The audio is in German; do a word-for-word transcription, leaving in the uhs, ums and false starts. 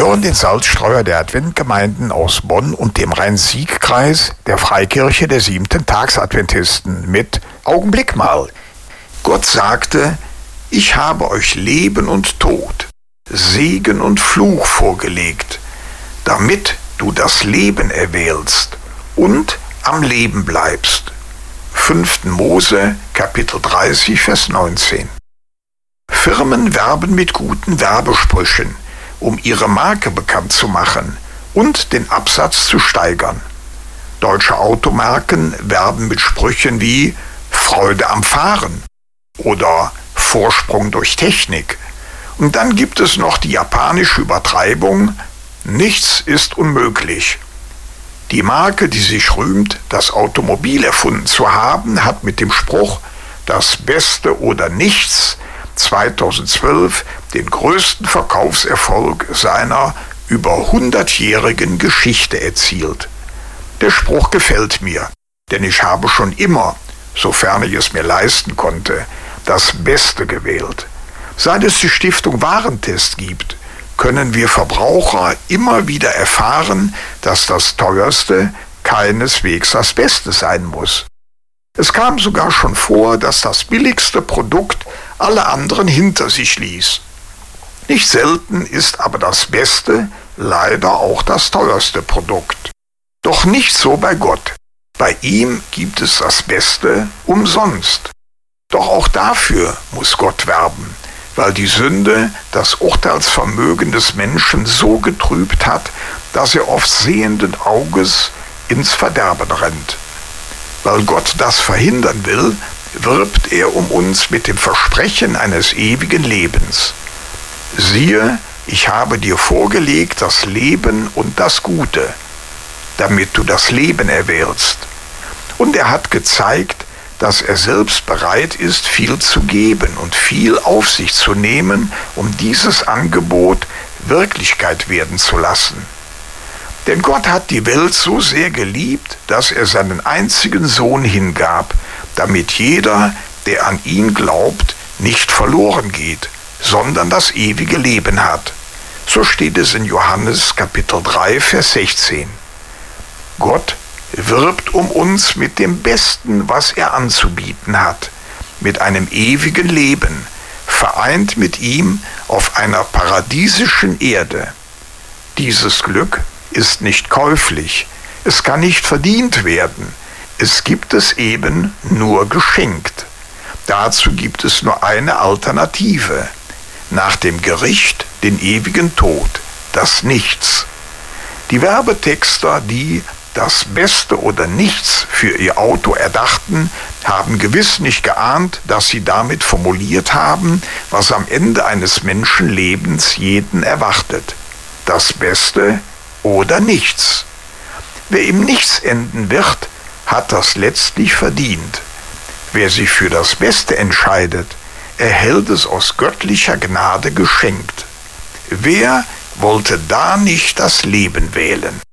hören den Salzstreuer der Adventgemeinden aus Bonn und dem Rhein-Sieg-Kreis der Freikirche der Siebenten-Tags-Adventisten mit Augenblick mal. Gott sagte, ich habe euch Leben und Tod, Segen und Fluch vorgelegt, damit du das Leben erwählst und am Leben bleibst. fünften Mose, Kapitel dreißig, Vers neunzehn. Firmen werben mit guten Werbesprüchen, um ihre Marke bekannt zu machen und den Absatz zu steigern. Deutsche Automarken werben mit Sprüchen wie Freude am Fahren oder Vorsprung durch Technik. Und dann gibt es noch die japanische Übertreibung, nichts ist unmöglich. Die Marke, die sich rühmt, das Automobil erfunden zu haben, hat mit dem Spruch das Beste oder nichts zweitausendzwölf den größten Verkaufserfolg seiner über hundertjährigen Geschichte erzielt. Der Spruch gefällt mir, denn ich habe schon immer, sofern ich es mir leisten konnte, das Beste gewählt. Seit es die Stiftung Warentest gibt, können wir Verbraucher immer wieder erfahren, dass das Teuerste keineswegs das Beste sein muss. Es kam sogar schon vor, dass das billigste Produkt alle anderen hinter sich ließ. Nicht selten ist aber das Beste leider auch das teuerste Produkt. Doch nicht so bei Gott. Bei ihm gibt es das Beste umsonst. Doch auch dafür muss Gott werben, weil die Sünde das Urteilsvermögen des Menschen so getrübt hat, dass er oft sehenden Auges ins Verderben rennt. Weil Gott das verhindern will, wirbt er um uns mit dem Versprechen eines ewigen Lebens. Siehe, ich habe dir vorgelegt das Leben und das Gute, damit du das Leben erwählst. Und er hat gezeigt, dass er selbst bereit ist, viel zu geben und viel auf sich zu nehmen, um dieses Angebot Wirklichkeit werden zu lassen. Denn Gott hat die Welt so sehr geliebt, dass er seinen einzigen Sohn hingab, damit jeder, der an ihn glaubt, nicht verloren geht, sondern das ewige Leben hat. So steht es in Johannes Kapitel drei, Vers sechzehn. Gott wirbt um uns mit dem Besten, was er anzubieten hat, mit einem ewigen Leben, vereint mit ihm auf einer paradiesischen Erde. Dieses Glück ist nicht käuflich, es kann nicht verdient werden, es gibt es eben nur geschenkt. Dazu gibt es nur eine Alternative, nach dem Gericht den ewigen Tod, das Nichts. Die Werbetexter, die das Beste oder Nichts für ihr Auto erdachten, haben gewiss nicht geahnt, dass sie damit formuliert haben, was am Ende eines Menschenlebens jeden erwartet. Das Beste oder Nichts. Wer im Nichts enden wird, hat das letztlich verdient. Wer sich für das Beste entscheidet, erhält es aus göttlicher Gnade geschenkt. Wer wollte da nicht das Leben wählen?